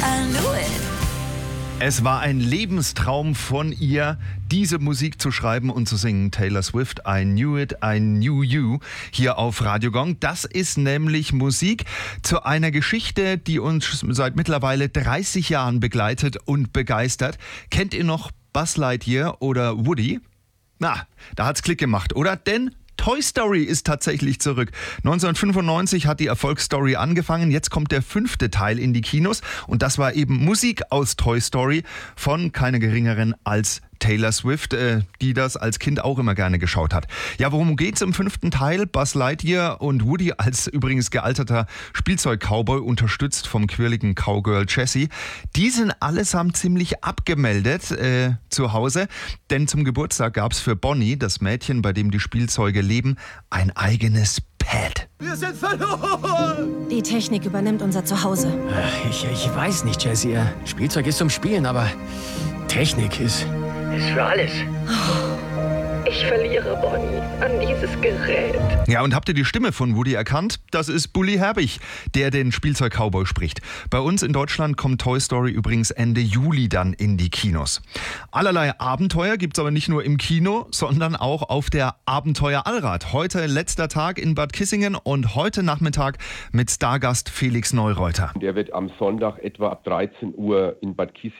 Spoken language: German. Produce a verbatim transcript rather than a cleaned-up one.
I knew it. Es war ein Lebenstraum von ihr, diese Musik zu schreiben und zu singen. Taylor Swift, I Knew It, I Knew You, hier auf Radio Gong. Das ist nämlich Musik zu einer Geschichte, die uns seit mittlerweile dreißig Jahren begleitet und begeistert. Kennt ihr noch Buzz Lightyear oder Woody? Na, da hat's Klick gemacht, oder? Denn Toy Story ist tatsächlich zurück. neunzehnhundertfünfundneunzig hat die Erfolgsstory angefangen. Jetzt kommt der fünfte Teil in die Kinos. Und das war eben Musik aus Toy Story von keiner geringeren als Taylor Swift, äh, die das als Kind auch immer gerne geschaut hat. Ja, worum geht's im fünften Teil? Buzz Lightyear und Woody als übrigens gealterter Spielzeug-Cowboy, unterstützt vom quirligen Cowgirl Jessie. Die sind allesamt ziemlich abgemeldet äh, zu Hause, denn zum Geburtstag gab's für Bonnie, das Mädchen, bei dem die Spielzeuge leben, ein eigenes Pad. Wir sind verloren! Die Technik übernimmt unser Zuhause. Ach, ich, ich weiß nicht, Jessie. Spielzeug ist zum Spielen, aber Technik ist... ist für alles. Ich verliere Bonnie an dieses Gerät. Ja, und habt ihr die Stimme von Woody erkannt? Das ist Bully Herbig, der den Spielzeug-Cowboy spricht. Bei uns in Deutschland kommt Toy Story übrigens Ende Juli dann in die Kinos. Allerlei Abenteuer gibt's aber nicht nur im Kino, sondern auch auf der Abenteuer Allrad. Heute letzter Tag in Bad Kissingen und heute Nachmittag mit Stargast Felix Neureuter. Der wird am Sonntag etwa ab dreizehn Uhr in Bad Kissingen